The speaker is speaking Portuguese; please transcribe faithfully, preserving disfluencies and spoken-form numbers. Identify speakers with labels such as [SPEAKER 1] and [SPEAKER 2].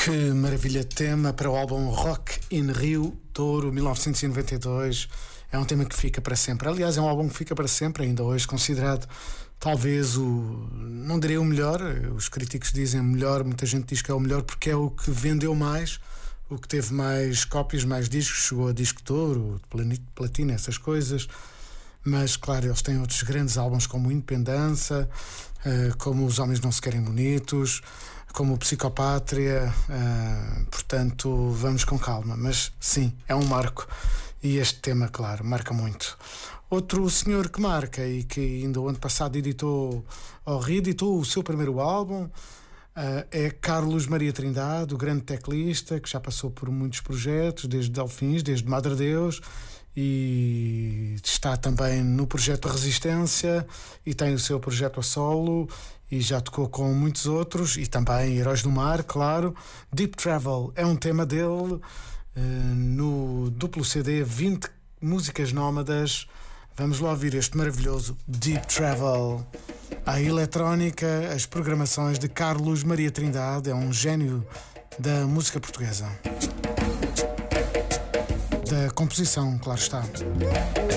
[SPEAKER 1] Que maravilha de tema para o álbum Rock in Rio Douro mil novecentos e noventa e dois. É um tema que fica para sempre. Aliás, é um álbum que fica para sempre, ainda hoje considerado talvez o, não direi o melhor, os críticos dizem melhor, muita gente diz que é o melhor porque é o que vendeu mais, o que teve mais cópias, mais discos, chegou a disco de ouro, de platina, essas coisas. Mas claro, eles têm outros grandes álbuns como Independência, como Os Homens Não Se Querem Bonitos, como Psicopátria, portanto vamos com calma, mas sim, é um marco. E este tema, claro, marca muito. Outro senhor que marca e que ainda o ano passado editou ou reeditou o seu primeiro álbum uh, é Carlos Maria Trindade, o grande teclista que já passou por muitos projetos, desde Delfins, desde Madre Deus, e está também no projeto Resistência e tem o seu projeto a solo e já tocou com muitos outros e também Heróis do Mar, claro. Deep Travel é um tema dele. Uh, no duplo C D vinte músicas nómadas. Vamos lá ouvir este maravilhoso Deep Travel. A eletrónica, as programações de Carlos Maria Trindade, é um gênio da música portuguesa, da composição, claro está.